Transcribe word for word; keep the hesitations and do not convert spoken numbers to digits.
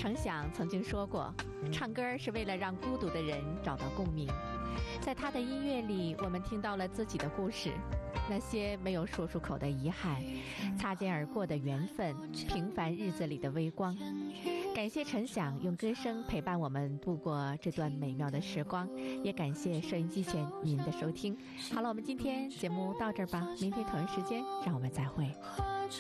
程响曾经说过，唱歌是为了让孤独的人找到共鸣。在他的音乐里，我们听到了自己的故事，那些没有说出口的遗憾，擦肩而过的缘分，平凡日子里的微光。感谢程响用歌声陪伴我们度过这段美妙的时光，也感谢收音机前您的收听。好了，我们今天节目到这儿吧，明天同一时间让我们再会。